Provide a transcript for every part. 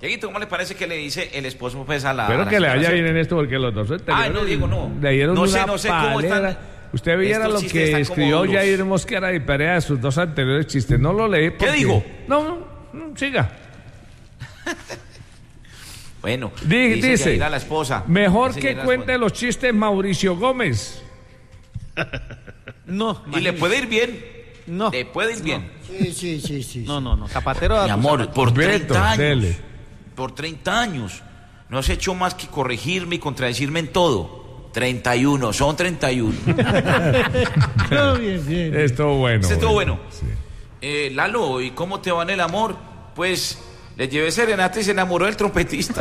Dieguito, ¿cómo le parece que le dice el esposo pues a la... Espero que le vaya bien en esto porque los dos no, Diego, no. Le dieron no sé palera. cómo están. Usted viera lo que escribió Jair Mosquera y Perea de sus dos anteriores chistes. No lo leí porque... ¿Qué dijo? No, siga. Bueno, dice a la esposa. Mejor que cuente los chistes Mauricio Gómez. No. Y le puede ir bien. No. Le puede ir bien. Sí. No. Zapatero. Mi amor, por 30 años. Dele. Por 30 años. No has hecho más que corregirme y contradecirme en todo. 31, son 31. Bien. Estuvo bueno. Estuvo bueno. Sí. Lalo, ¿y cómo te va en el amor? Pues le llevé serenata y se enamoró del trompetista.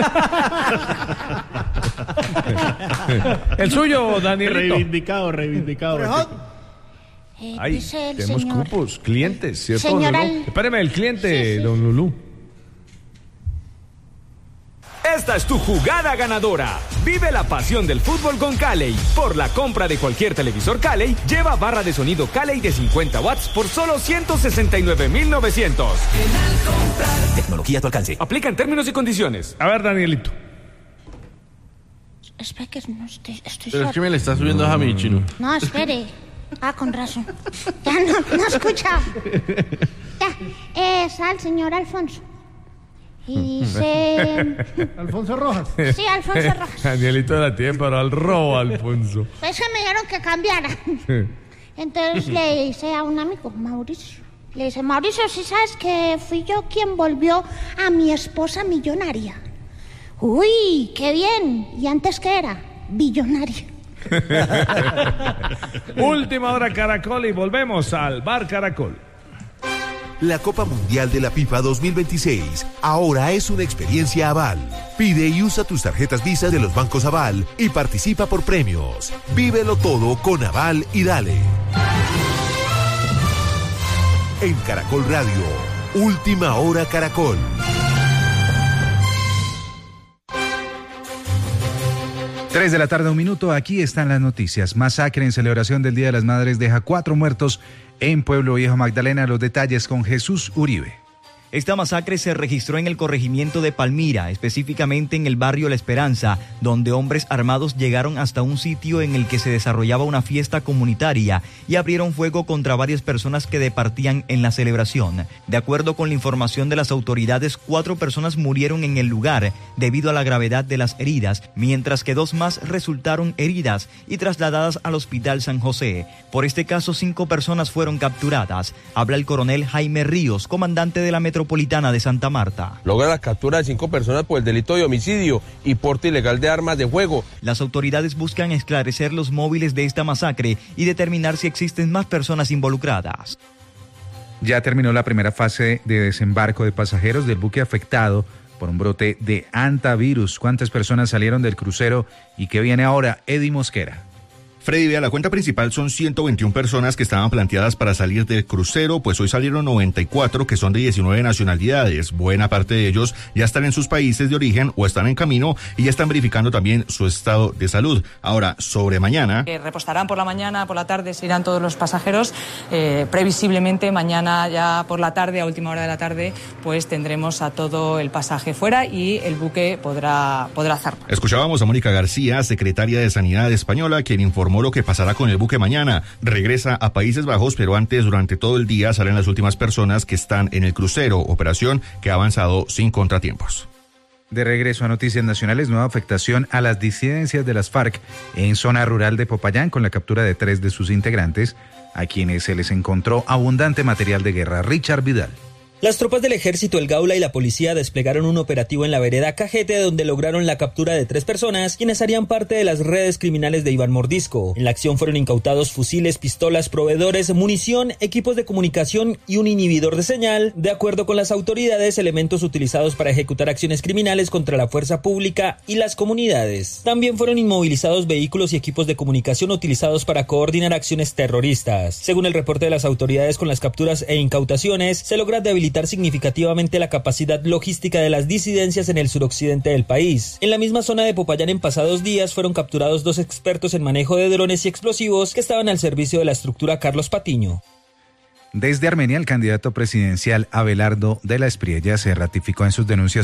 El suyo, Danielito. Reivindicado. Ay, tenemos señor, cupos, clientes, ¿cierto, señora, Lulú? Espéreme, el cliente, sí. Don Lulú. Esta es tu jugada ganadora. Vive la pasión del fútbol con Calley. Por la compra de cualquier televisor Calley, lleva barra de sonido Calley de 50 watts por solo 169,900. Tecnología a tu alcance. Aplica en términos y condiciones. A ver, Danielito. Espera que no estoy Pero es que me le está subiendo a mí, Chino. No, espere. Con razón. Ya no escucha. Ya, es al señor Alfonso. Y dice... Alfonso Rojas. Sí, Alfonso Rojas. Danielito la tiene para el robo, Alfonso. Pues que me dijeron que cambiara. Entonces le dice a un amigo, Mauricio. Le dice, Mauricio, ¿sí sabes que fui yo quien volvió a mi esposa millonaria? Uy, qué bien. ¿Y antes qué era? Billonaria. Última hora Caracol y volvemos al Bar Caracol. La Copa Mundial de la FIFA 2026 ahora es una experiencia Aval. Pide y usa tus tarjetas Visa de los bancos Aval y participa por premios. Vívelo todo con Aval y dale. En Caracol Radio, Última Hora Caracol. 3 de la tarde, 1 minuto, aquí están las noticias. Masacre en celebración del Día de las Madres deja 4 muertos en Pueblo Viejo, Magdalena. Los detalles con Jesús Uribe. Esta masacre se registró en el corregimiento de Palmira, específicamente en el barrio La Esperanza, donde hombres armados llegaron hasta un sitio en el que se desarrollaba una fiesta comunitaria y abrieron fuego contra varias personas que departían en la celebración. De acuerdo con la información de las autoridades, 4 personas murieron en el lugar debido a la gravedad de las heridas, mientras que 2 más resultaron heridas y trasladadas al Hospital San José. Por este caso, 5 personas fueron capturadas. Habla el coronel Jaime Ríos, comandante de la Metropolitana de Santa Marta. Logra la captura de 5 personas por el delito de homicidio y porte ilegal de armas de fuego. Las autoridades buscan esclarecer los móviles de esta masacre y determinar si existen más personas involucradas. Ya terminó la primera fase de desembarco de pasajeros del buque afectado por un brote de hantavirus. ¿Cuántas personas salieron del crucero y qué viene ahora? Eddie Mosquera. Freddy, vea, la cuenta principal son 121 personas que estaban planteadas para salir del crucero, pues hoy salieron 94 que son de 19 nacionalidades. Buena parte de ellos ya están en sus países de origen o están en camino y ya están verificando también su estado de salud. Ahora, sobre mañana... repostarán por la mañana, por la tarde se irán todos los pasajeros. Previsiblemente mañana ya por la tarde, a última hora de la tarde, pues tendremos a todo el pasaje fuera y el buque podrá zarpar. Escuchábamos a Mónica García, secretaria de Sanidad española, quien informó lo que pasará con el buque mañana. Regresa a Países Bajos, pero antes, durante todo el día, salen las últimas personas que están en el crucero, operación que ha avanzado sin contratiempos. De regreso a Noticias Nacionales, nueva afectación a las disidencias de las FARC en zona rural de Popayán con la captura de 3 de sus integrantes, a quienes se les encontró abundante material de guerra. Richard Vidal. Las tropas del ejército, el Gaula y la policía desplegaron un operativo en la vereda Cajete, donde lograron la captura de 3 personas, quienes harían parte de las redes criminales de Iván Mordisco. En la acción fueron incautados fusiles, pistolas, proveedores, munición, equipos de comunicación y un inhibidor de señal. De acuerdo con las autoridades, elementos utilizados para ejecutar acciones criminales contra la fuerza pública y las comunidades. También fueron inmovilizados vehículos y equipos de comunicación utilizados para coordinar acciones terroristas. Según el reporte de las autoridades, con las capturas e incautaciones, se logra debilitar significativamente la capacidad logística de las disidencias en el suroccidente del país. En la misma zona de Popayán, en pasados días, fueron capturados 2 expertos en manejo de drones y explosivos que estaban al servicio de la estructura Carlos Patiño. Desde Armenia, el candidato presidencial Abelardo de la Espriella se ratificó en sus denuncias